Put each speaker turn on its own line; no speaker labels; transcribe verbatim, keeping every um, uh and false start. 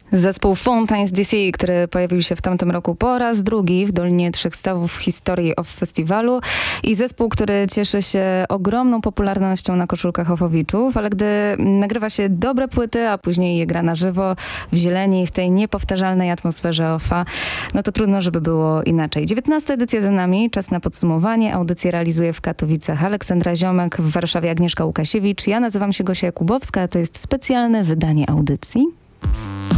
Zespół Fountains D C, który pojawił się w tamtym roku po raz drugi w Dolinie Trzech Stawów w historii O F F Festiwalu i zespół, który cieszy się ogromną popularnością na koszulkach Ofowiczów, ale gdy nagrywa się dobre płyty, a później je gra na żywo w zieleni, w tej niepowtarzalnej atmosferze O F A, no to trudno, żeby było inaczej. dziewiętnasta edycja za nami, czas na podsumowanie. Audycję realizuje w Katowicach Aleksandra Ziomek, w Warszawie Agnieszka Łukasiewicz. Ja nazywam się Gosia Jakubowska, a to jest specjalne wydanie audycji.